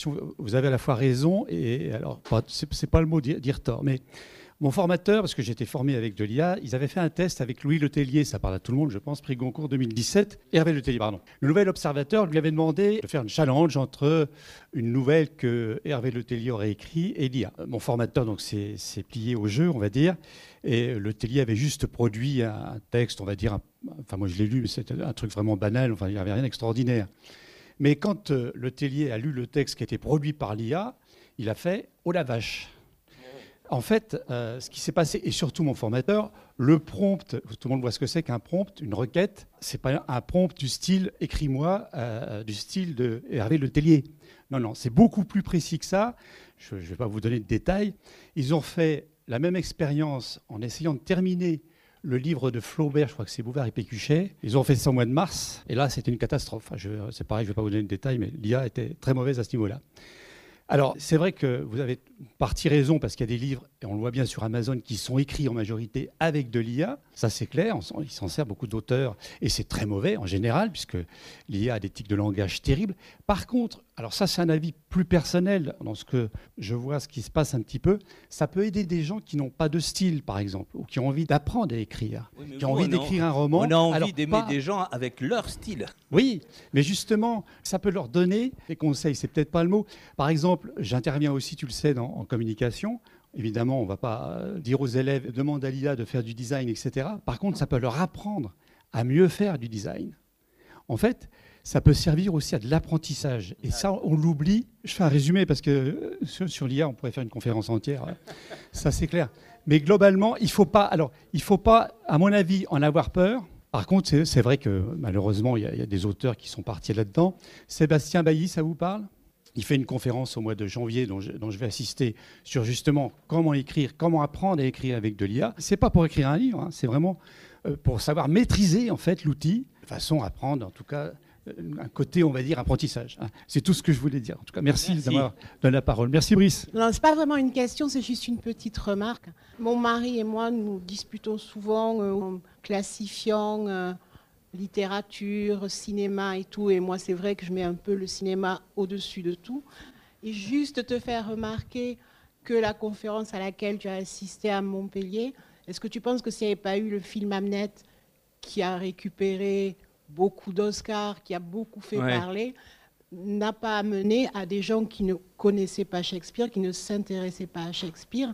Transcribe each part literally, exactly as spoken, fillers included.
Vous avez à la fois raison et alors c'est, c'est pas le mot dire, dire tort, mais mon formateur, parce que j'étais formé avec de l'I A, ils avaient fait un test avec Louis Letellier, ça parle à tout le monde, je pense, prix Goncourt deux mille dix-sept, Hervé Letellier, pardon. Le nouvel observateur lui avait demandé de faire un challenge entre une nouvelle que Hervé Letellier aurait écrite et l'I A. Mon formateur donc s'est, s'est plié au jeu, on va dire, et Letellier avait juste produit un texte, on va dire, un, enfin moi je l'ai lu, mais c'était un truc vraiment banal, enfin il n'y avait rien d'extraordinaire. Mais quand euh, Letellier a lu le texte qui a été produit par l'I A, il a fait « oh la vache ». En fait, euh, ce qui s'est passé, et surtout mon formateur, le prompt, tout le monde voit ce que c'est qu'un prompt, une requête, c'est pas un prompt du style « écris-moi euh, », du style de Hervé Letellier. Non, non, c'est beaucoup plus précis que ça. Je ne vais pas vous donner de détails. Ils ont fait la même expérience en essayant de terminer le livre de Flaubert, je crois que c'est Bouvard et Pécuchet. Ils ont fait ça au mois de mars, et là, c'était une catastrophe. Enfin, je, c'est pareil, je ne vais pas vous donner de détails, mais l'I A était très mauvaise à ce niveau-là. Alors, c'est vrai que vous avez partie raison, parce qu'il y a des livres, et on le voit bien sur Amazon, qui sont écrits en majorité avec de l'I A. Ça, c'est clair, on, il s'en sert beaucoup d'auteurs, et c'est très mauvais en général, puisque l'I A a des tics de langage terribles. Par contre, alors ça, c'est un avis plus personnel, dans ce que je vois, ce qui se passe un petit peu, ça peut aider des gens qui n'ont pas de style, par exemple, ou qui ont envie d'apprendre à écrire, oui, qui ont envie d'écrire un roman. On a envie alors, d'aimer pas... des gens avec leur style. Oui, mais justement, ça peut leur donner des conseils, c'est peut-être pas le mot. Par exemple, j'interviens aussi, tu le sais, dans, en communication. Évidemment, on ne va pas dire aux élèves, demande à l'I A de faire du design, et cetera. Par contre, ça peut leur apprendre à mieux faire du design. En fait, ça peut servir aussi à de l'apprentissage. Et ça, on l'oublie. Je fais un résumé parce que sur, sur l'I A, on pourrait faire une conférence entière. Ça, c'est clair. Mais globalement, il ne faut pas, alors, il faut pas, à mon avis, en avoir peur. Par contre, c'est, c'est vrai que malheureusement, il y, a, il y a des auteurs qui sont partis là-dedans. Sébastien Bailly, ça vous parle ? Il fait une conférence au mois de janvier dont je, dont je vais assister sur justement comment écrire, comment apprendre à écrire avec de l'I A. C'est pas pour écrire un livre, hein, c'est vraiment euh, pour savoir maîtriser en fait l'outil, de façon à apprendre en tout cas un côté, on va dire, apprentissage. Hein. C'est tout ce que je voulais dire. En tout cas, merci, merci. d'avoir donné la parole. Merci Brice. Non, c'est pas vraiment une question, c'est juste une petite remarque. Mon mari et moi, nous disputons souvent euh, en classifiant euh, littérature, cinéma et tout. Et moi, c'est vrai que je mets un peu le cinéma au-dessus de tout. Et juste te faire remarquer que la conférence à laquelle tu as assisté à Montpellier, est-ce que tu penses que s'il n'y avait pas eu le film Hamnet qui a récupéré beaucoup d'Oscars, qui a beaucoup fait ouais. parler, n'a pas amené à des gens qui ne connaissaient pas Shakespeare, qui ne s'intéressaient pas à Shakespeare,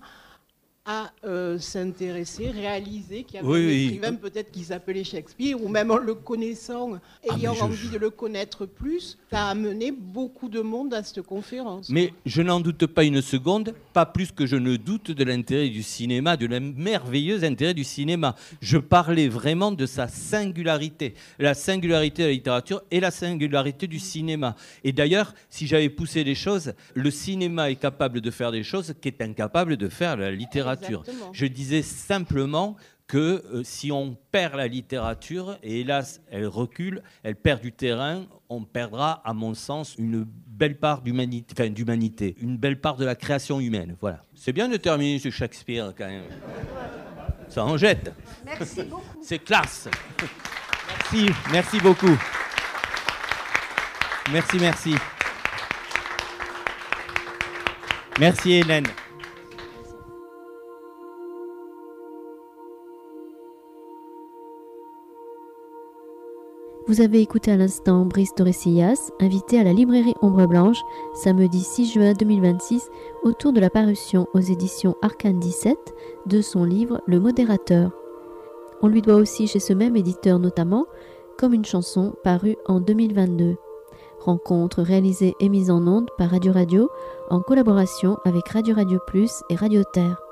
à euh, s'intéresser, réaliser qu'il y avait oui, un écrivain oui. peut-être qui s'appelait Shakespeare, ou même en le connaissant, ayant ah, je... envie de le connaître plus, ça a amené beaucoup de monde à cette conférence. Mais je n'en doute pas une seconde, pas plus que je ne doute de l'intérêt du cinéma, de le merveilleux intérêt du cinéma. Je parlais vraiment de sa singularité, la singularité de la littérature et la singularité du cinéma. Et d'ailleurs, si j'avais poussé les choses, le cinéma est capable de faire des choses qu'est incapable de faire la littérature. Exactement. Je disais simplement que euh, si on perd la littérature, et hélas, elle recule, elle perd du terrain, on perdra, à mon sens, une belle part d'humanité, enfin, d'humanité, une belle part de la création humaine. Voilà. C'est bien de terminer sur Shakespeare, quand même. Ça en jette. Merci beaucoup. C'est classe. Merci, merci beaucoup. Merci, merci. Merci, Hélène. Vous avez écouté à l'instant Brice Torrecillas, invité à la librairie Ombre Blanche, samedi six juin deux mille vingt-six, autour de la parution aux éditions Arcane dix-sept de son livre Le Modérateur. On lui doit aussi chez ce même éditeur notamment, Comme une chanson, parue en deux mille vingt-deux. Rencontre réalisée et mise en onde par Radio Radio, en collaboration avec Radio Radio Plus et Radio Terre.